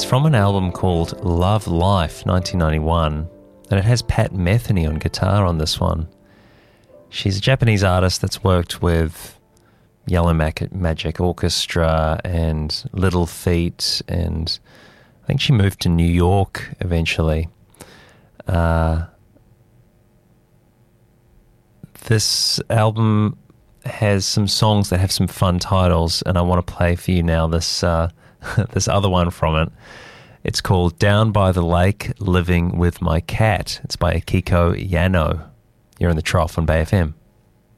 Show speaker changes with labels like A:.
A: It's from an album called Love Life, 1991, and it has Pat Metheny on guitar on this one. She's a Japanese artist that's worked with Yellow Magic Orchestra and Little Feat, and I think she moved to New York eventually. This album has some songs that have some fun titles, and I want to play for you now this this other one from it. It's called Down by the Lake, Living with My Cat. It's by Akiko Yano. You're in the Trough on Bay FM.